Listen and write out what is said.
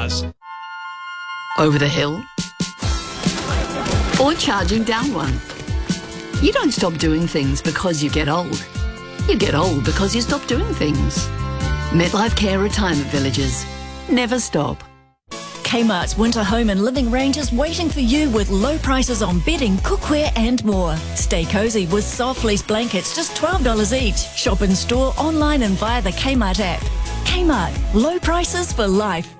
cars. Over the hill? Or charging down one? You don't stop doing things because you get old. You get old because you stop doing things. MetLife Care Retirement Villages. Never stop. Kmart's winter home and living range is waiting for you with low prices on bedding, cookware and more. Stay cosy with soft fleece blankets, just $12 each. Shop in store, online and via the Kmart app. Kmart, low prices for life.